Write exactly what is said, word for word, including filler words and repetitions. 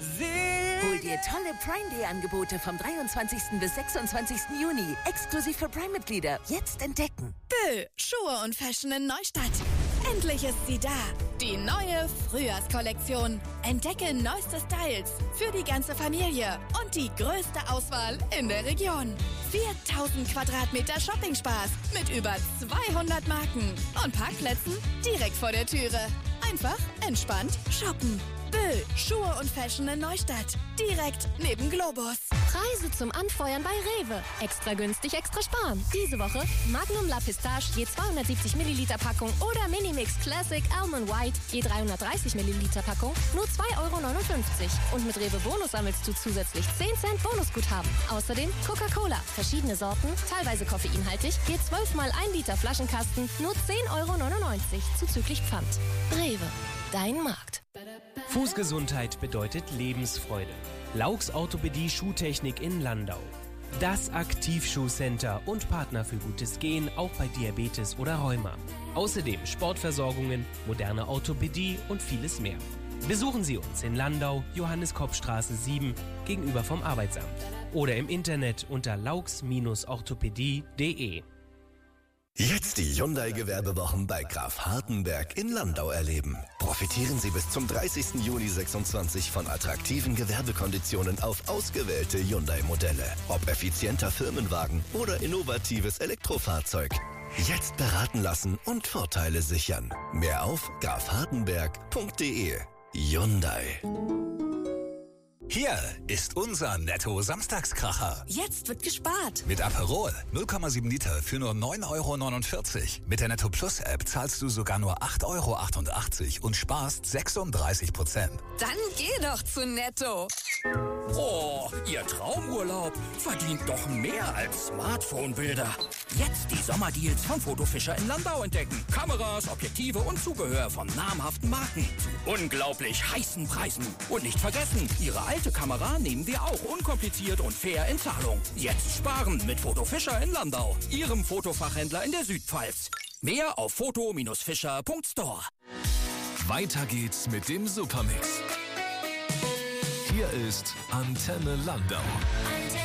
Hol dir tolle Prime Day Angebote vom dreiundzwanzigsten bis sechsundzwanzigsten Juni. Exklusiv für Prime-Mitglieder. Jetzt entdecken. Böll, Schuhe und Fashion in Neustadt. Endlich ist sie da. Die neue Frühjahrskollektion. Entdecke neueste Styles für die ganze Familie und die größte Auswahl in der Region. viertausend Quadratmeter Shopping-Spaß mit über zweihundert Marken und Parkplätzen direkt vor der Türe. Einfach entspannt shoppen. Böll, Schuhe und Fashion in Neustadt. Direkt neben Globus. Preise zum Anfeuern bei Rewe. Extra günstig, extra sparen. Diese Woche Magnum La Pistache je zweihundertsiebzig Milliliter Packung oder Minimix Classic Almond White je dreihundertdreißig Milliliter Packung nur zwei Euro neunundfünfzig. Und mit Rewe Bonus sammelst du zusätzlich zehn Cent Bonusguthaben. Außerdem Coca-Cola. Verschiedene Sorten, teilweise koffeinhaltig, je zwölf mal ein Liter Flaschenkasten nur zehn Euro neunundneunzig zuzüglich Pfand. Rewe. Dein Markt. Fußgesundheit bedeutet Lebensfreude. Laux Orthopädie Schuhtechnik in Landau. Das Aktivschuhcenter und Partner für gutes Gehen, auch bei Diabetes oder Rheuma. Außerdem Sportversorgungen, moderne Orthopädie und vieles mehr. Besuchen Sie uns in Landau, Johannes-Kopp-Straße sieben, gegenüber vom Arbeitsamt. Oder im Internet unter laux Orthopädie punkt de. Jetzt die Hyundai-Gewerbewochen bei Graf Hartenberg in Landau erleben. Profitieren Sie bis zum dreißigsten Juni sechsundzwanzig von attraktiven Gewerbekonditionen auf ausgewählte Hyundai-Modelle. Ob effizienter Firmenwagen oder innovatives Elektrofahrzeug. Jetzt beraten lassen und Vorteile sichern. Mehr auf graf hartenberg punkt de. Hyundai. Hier ist unser Netto-Samstagskracher. Jetzt wird gespart. Mit Aperol null Komma sieben Liter für nur neun Euro neunundvierzig. Mit der Netto Plus App zahlst du sogar nur acht Euro achtundachtzig und sparst sechsunddreißig Prozent. Dann geh doch zu Netto. Oh, Ihr Traumurlaub verdient doch mehr als Smartphone-Bilder. Jetzt die Sommerdeals von Fotofischer in Landau entdecken. Kameras, Objektive und Zubehör von namhaften Marken zu unglaublich heißen Preisen. Und nicht vergessen, Ihre alte Kamera nehmen wir auch unkompliziert und fair in Zahlung. Jetzt sparen mit Fotofischer in Landau, Ihrem Fotofachhändler in der Südpfalz. Mehr auf foto Fischer punkt store. Weiter geht's mit dem Supermix. Hier ist Antenne Landau.